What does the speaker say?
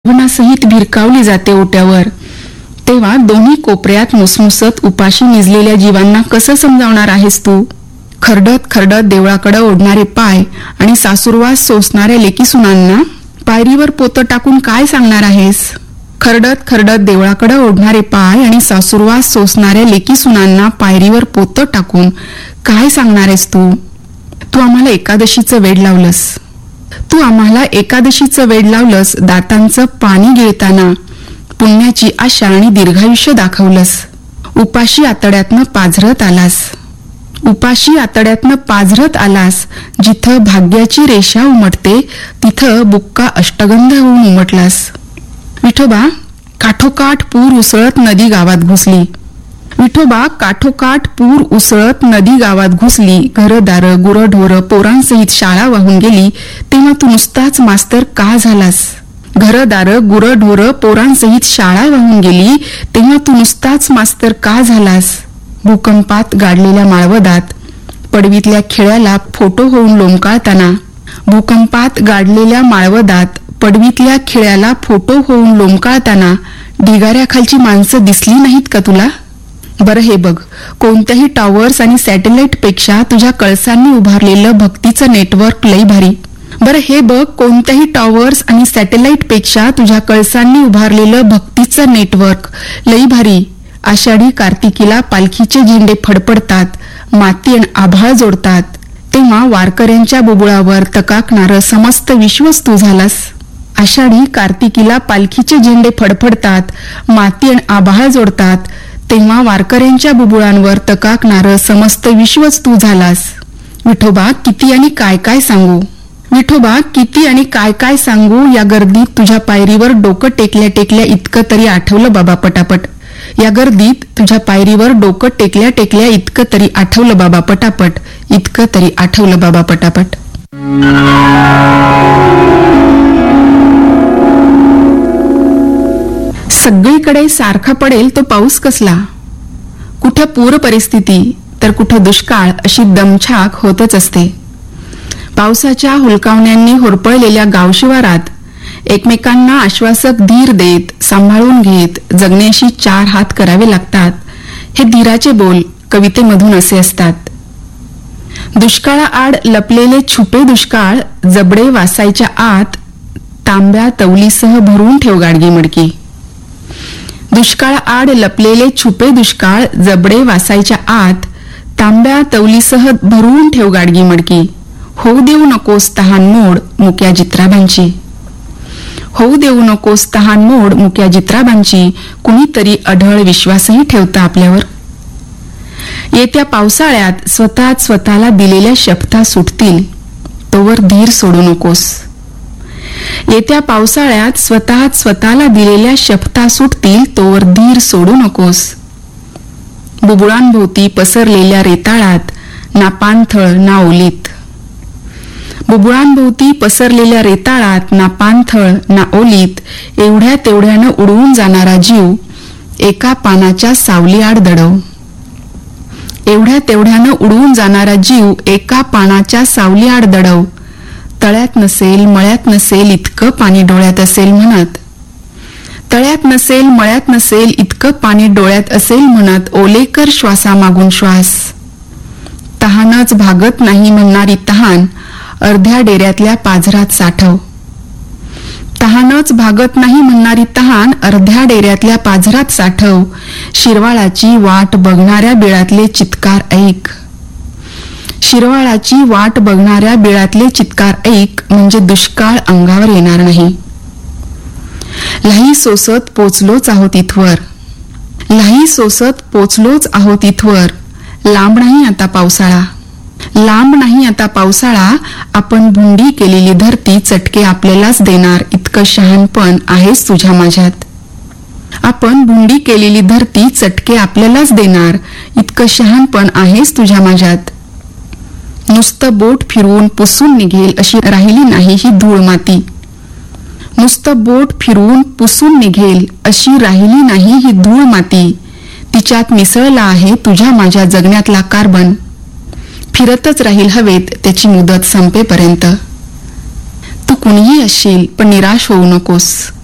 सहित भिरकावली जाते ओट्यावर, तेव्हा दोन्ही कोपऱ्यात मुसमुसत उपाशी निजलेल्या जीवांना कसं समजावणार आहेस तू? खरडत खरडत देवळाकडे ओढणारे पाय आणि सासूरवास सोसणाऱ्या लेकीसुनांना पायरीवर पोतं टाकून काय सांगणार आहेस? खरडत खरडत देवळाकडे ओढणारे पाय आणि सासूरवास सोसणाऱ्या लेकीसुनांना पायरीवर पोतं टाकून काय सांगणार आहेस तू? तू आम्हाला एकादशीचं वेड लावलंस. तू आम्हाला एकादशीचं वेड लावलंस. दातांचं पाणी गिळताना पुण्याची आशा आणि दीर्घायुष्य दाखवलंस. उपाशी आतड्यातनं पाझरत आलास. उपाशी आतड्यातनं पाझरत आलास. जिथं भाग्याची रेषा उमटते तिथं बुक्का अष्टगंध होऊन उमटलास. विठोबा, काठोकाठ पूर उसळत नदी गावात घुसली. विठोबा, काठोकाठ पूर उसळत नदी गावात घुसली. घरदारं गुरढोरं पोरांसहित शाळा वाहून गेली, तेव्हा तू नुसताच मास्तर का झालास? घरदारं गुरढोरं पोरांसहित शाळा वाहून गेली, तेव्हा तू नुसताच मास्तर का झालास? भूकंपात गाडलेल्या माळवदात पडवीतल्या खिळ्याला फोटो होऊन लोंबकाळताना, भूकंपात गाडलेल्या माळवदात पडवीतल्या खिळ्याला फोटो होऊन लोंबकाळताना ढिगाऱ्याखालची माणसं दिसली नाहीत का तुला? बरं हे बघ, कोणत्याही टॉवर्स आणि सॅटेलाइट पेक्षा तुझ्या कळसांनी उभारलेलं भक्तीचं नेटवर्क लई भारी. बरं हे बघ, कोणत्याही टॉवर्स आणि सॅटेलाइट पेक्षा तुझ्या कळसांनी उभारलेलं भक्तीचं नेटवर्क लई भारी. आषाढी कार्तिकीला पालखीचे झेंडे फडफडतात, माती आणि आभाळ जोडतात, तेव्हा वारकऱ्यांच्या बुबुळावर तकाकणारं समस्त विश्वच तू झालास. आषाढी कार्तिकीला पालखीचे झेंडे फडफडतात, माती आणि आभाळ जोडतात, तेव्हा वारकऱ्यांच्या बुबुळांवर तकाकणारं समस्त विश्वच तू झालास. विठोबा, किती आणि काय काय सांगू? विठोबा, किती आणि काय काय सांगू? या गर्दीत तुझ्या पायरीवर डोकं टेकल्या टेकल्या इतकं तरी आठवलं बाबा पटापट. या गर्दीत तुझ्या पायरीवर डोकं टेकल्या टेकल्या इतकं तरी आठवलं बाबा पटापट. इतकं तरी आठवलं बाबा पटापट. सगळीकडे सारखा पडेल तो पाऊस कसला? कुठं पूर परिस्थिती तर कुठं दुष्काळ अशी दमछाक होतच असते. पावसाच्या हुलकावण्यांनी होरपळलेल्या गावशिवारात एकमेकांना आश्वासक धीर देत, सांभाळून घेत जगण्याशी 4 हात करावे लागतात. हे धीराचे बोल कवितेमधून असे असतात. दुष्काळाआड लपलेले छुपे दुष्काळ जबडे वासायच्या आत, तांब्या तवलीसह भरून ठेव गाडगी मडकी. दुष्काळाआड लपलेले छुपे दुष्काळ जबडे वासायच्या आत, तांब्या तवलीसह भरून ठेव गाडगी मडकी. होऊ देऊ नकोस तहान मोड मुक्या जित्राबांची. होऊ देऊ नकोस तहान मोड मुक्या जित्राबांची. कुणीतरी अढळ विश्वासही ठेवतं आपल्यावर. येत्या पावसाळ्यात स्वतःला दिलेल्या शपथा सुटतील, तोवर धीर सोडू नकोस. येत्या पावसाळ्यात स्वतःला दिलेल्या शपथा सुटतील, तोवर धीर सोडू नकोस. बुबुळांभोवती पसरलेल्या रेताळात ना पाणथळ ना ओलीत. बुबुळांभोवती पसरलेल्या रेताळात ना पाणथळ ना ओलीत एवढ्या तेवढ्यानं उडवून जाणारा जीव एका पानाच्या सावलीआड दडव. एवढ्या तेवढ्यानं उडवून जाणारा जीव एका पानाच्या सावलीआड दडव. तळ्यात नसेल मळ्यात नसेल इतकं पाणी डोळ्यात असेल म्हणत. तळ्यात नसेल मळ्यात नसेल इतकं पाणी डोळ्यात असेल म्हणत ओलेकर श्वासा मागून श्वास. तहानच भागत नाही म्हणणारी तहान अर्ध्या डेऱ्यातल्या पाझरात साठव. तहानच भागत नाही म्हणणारी तहान अर्ध्या डेऱ्यातल्या पाझरात साठव. शिरवाळाची वाट बघणाऱ्या बिळातले चित्कार ऐक. शिरवाळाची वाट बघणाऱ्या बिळातले चित्कार ऐक, म्हणजे दुष्काळ अंगावर येणार नाही. लाही सोसत पोचलोच आहोत इथवर. लाही सोसत पोचलोच आहोत इथवर. लांब नाही आता पावसाळा. लांब नाही आता पावसाळा. आपण भुंडी केलेली धरती चटके आपल्यालाच देणार इतकं शहाणपण आहेच तुझ्या माझ्यात. आपण भुंडी केलेली धरती चटके आपल्यालाच देणार इतकं शहाणपण आहेच तुझ्या माझ्यात. नुसतं बोट फिरवून पुसून निघेल अशी राहिली नाही ही धूळ माती. नुसतं बोट फिरवून पुसून निघेल अशी राहिली नाही ही धूळ माती. तिच्यात मिसळला आहे तुझ्या माझ्या जगण्यातला कार्बन. फिरतच राहील हवेत त्याची मुदत संपेपर्यंत. तू कुणीही असशील पण निराश होऊ नकोस.